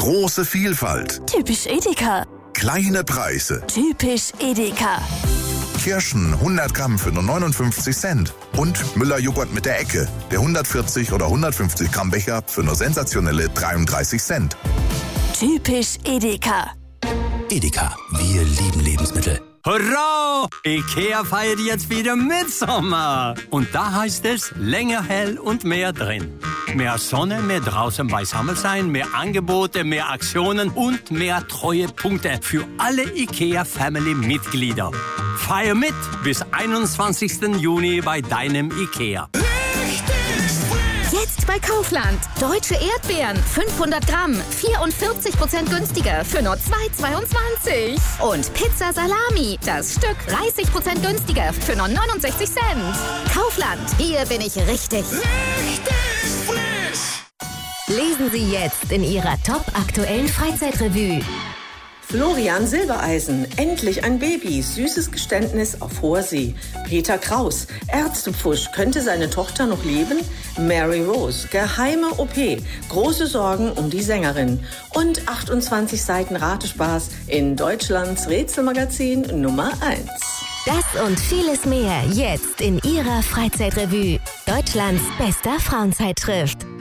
Große Vielfalt. Typisch Edeka. Kleine Preise. Typisch Edeka. Kirschen 100 Gramm für nur 59 Cent. Und Müller-Joghurt mit der Ecke. Der 140 oder 150 Gramm Becher für nur sensationelle 33 Cent. Typisch Edeka. Edeka, wir lieben Lebensmittel. Hurra! Ikea feiert jetzt wieder Mitsommer. Und da heißt es, länger hell und mehr drin. Mehr Sonne, mehr draußen beisammen sein, mehr Angebote, mehr Aktionen und mehr Treuepunkte für alle Ikea-Family-Mitglieder. Feier mit bis 21. Juni bei deinem Ikea. Jetzt bei Kaufland. Deutsche Erdbeeren, 500 Gramm, 44% günstiger für nur 2,22. Und Pizza Salami, das Stück 30% günstiger für nur 69 Cent. Kaufland, hier bin ich richtig. Lesen Sie jetzt in Ihrer top-aktuellen Freizeitrevue. Florian Silbereisen, endlich ein Baby, süßes Geständnis auf hoher See. Peter Kraus, Ärztepfusch, könnte seine Tochter noch leben? Mary Rose, geheime OP, große Sorgen um die Sängerin. Und 28 Seiten Ratespaß in Deutschlands Rätselmagazin Nummer 1. Das und vieles mehr jetzt in Ihrer Freizeitrevue. Deutschlands bester Frauenzeitschrift.